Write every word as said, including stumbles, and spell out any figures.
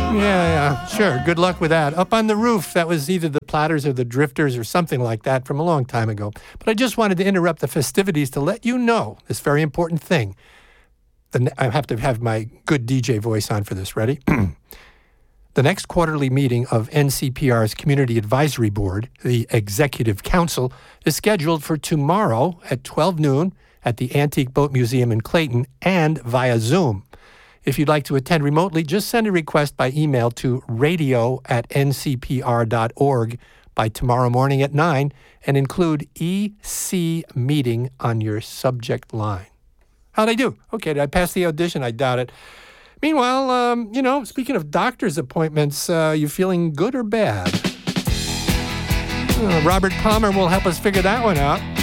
yeah, sure. Good luck with that. Up on the roof, that was either the Platters or the Drifters or something like that from a long time ago. But I just wanted to interrupt the festivities to let you know this very important thing. The, I have to have my good D J voice on for this. Ready? The next quarterly meeting of N C P R's Community Advisory Board, the Executive Council, is scheduled for tomorrow at twelve noon at the Antique Boat Museum in Clayton and via Zoom. If you'd like to attend remotely, just send a request by email to radio at n c p r dot org by tomorrow morning at nine and include E C meeting on your subject line. How'd I do? Okay, did I pass the audition? I doubt it. Meanwhile, um, you know, speaking of doctor's appointments, uh, you feeling good or bad? Uh, Robert Palmer will help us figure that one out.